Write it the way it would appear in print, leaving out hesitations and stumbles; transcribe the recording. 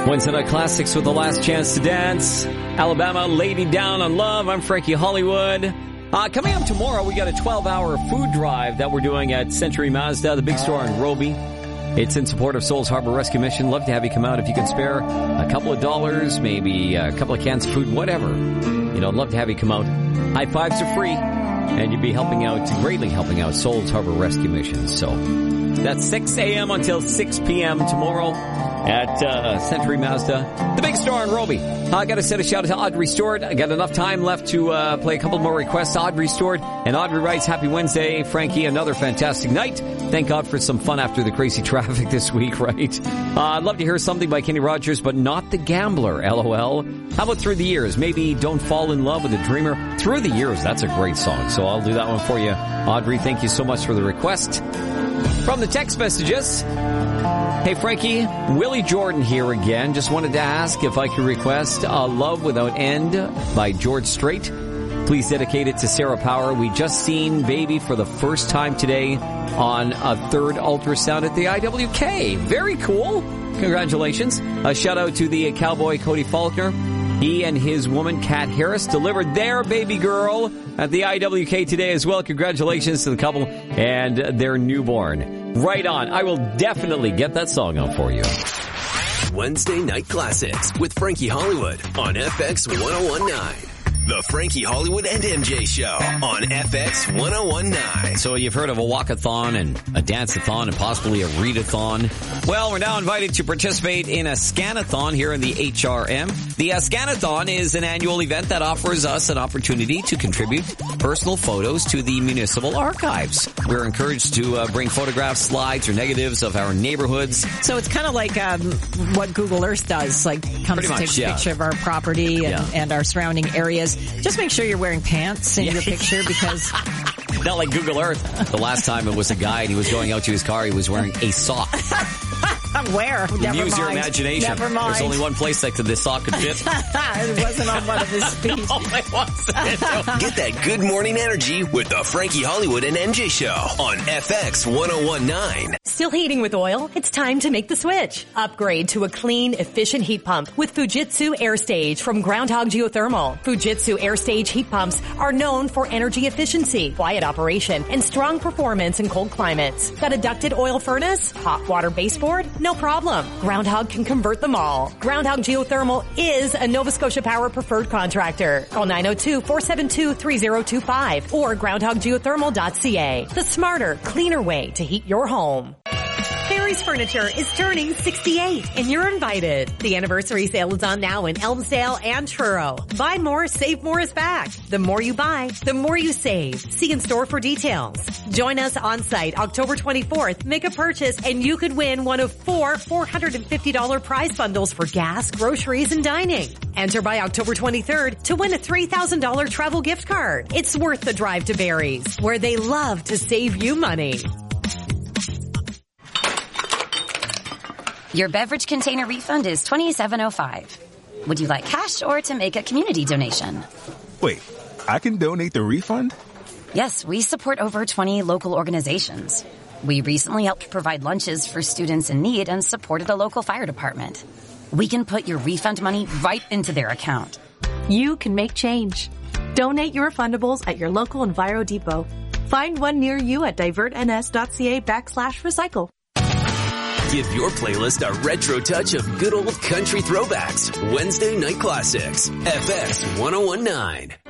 Wednesday Night Classics with the last chance to dance. Alabama, Lady Down on Love. I'm Frankie Hollywood. Coming up tomorrow, we got a 12-hour food drive that we're doing at Century Mazda, the big store in Roby. It's in support of Souls Harbor Rescue Mission. Love to have you come out if you can spare a couple of dollars, maybe a couple of cans of food, whatever. Love to have you come out. High fives are free, and you'd be greatly helping out Souls Harbor Rescue Mission. So that's 6 a.m. until 6 p.m. tomorrow at Century Mazda, the big store in Roby. I got to send a shout out to Audrey Stewart. I got enough time left to play a couple more requests. Audrey Stewart and Audrey writes, "Happy Wednesday, Frankie. Another fantastic night. Thank God for some fun after the crazy traffic this week, right? I'd love to hear something by Kenny Rogers, but not The Gambler, LOL. How about Through the Years? Maybe Don't Fall in Love with a Dreamer. Through the Years, that's a great song. So I'll do that one for you. Audrey, thank you so much for the request." From the text messages, "Hey Frankie, Willie Jordan here again. Just wanted to ask if I could request Love Without End by George Strait. Please dedicate it to Sarah Power. We just seen Baby for the first time today on a third ultrasound at the IWK. Very cool. Congratulations. A shout out to the cowboy Cody Faulkner. He and his woman, Kat Harris, delivered their baby girl at the IWK today as well. Congratulations to the couple and their newborn. Right on. I will definitely get that song on for you." Wednesday Night Classics with Frankie Hollywood on FX 1019. The Frankie Hollywood and MJ Show on FX 1019. So you've heard of a walkathon and a dance-a-thon and possibly a readathon. Well, we're now invited to participate in a scanathon here in the HRM. The scanathon is an annual event that offers us an opportunity to contribute personal photos to the municipal archives. We're encouraged to bring photographs, slides, or negatives of our neighborhoods. So it's kind of like what Google Earth does, like comes to take a picture of our property and our surrounding areas. Just make sure you're wearing pants in your picture because... Not like Google Earth. The last time it was a guy and he was going out to his car, he was wearing a sock. Where? Never Use mind. your imagination. Never mind. There's only one place that this sock could fit. It wasn't on one of his feet. No, it wasn't. Get that good morning energy with the Frankie Hollywood and MJ Show on FX 1019. Still heating with oil? It's time to make the switch. Upgrade to a clean, efficient heat pump with Fujitsu AirStage from Groundhog Geothermal. Fujitsu AirStage heat pumps are known for energy efficiency, quiet operation, and strong performance in cold climates. Got a ducted oil furnace? Hot water baseboard? No problem. Groundhog can convert them all. Groundhog Geothermal is a Nova Scotia Power preferred contractor. Call 902-472-3025 or groundhoggeothermal.ca. The smarter, cleaner way to heat your home. Barry's Furniture is turning 68 and you're invited. The anniversary sale is on now in Elmsdale and Truro. Buy more, save more is back. The more you buy, the more you save. See in store for details. Join us on site October 24th. Make a purchase and you could win one of 4 $450 prize bundles for gas, groceries, and dining. Enter by October 23rd to win a $3,000 travel gift card. It's worth the drive to Barry's, where they love to save you money. Your beverage container refund is $27.05. Would you like cash or to make a community donation? Wait, I can donate the refund? Yes, we support over 20 local organizations. We recently helped provide lunches for students in need and supported a local fire department. We can put your refund money right into their account. You can make change. Donate your refundables at your local Enviro Depot. Find one near you at divertns.ca/recycle. Give your playlist a retro touch of good old country throwbacks. Wednesday Night Classics, FX 1019.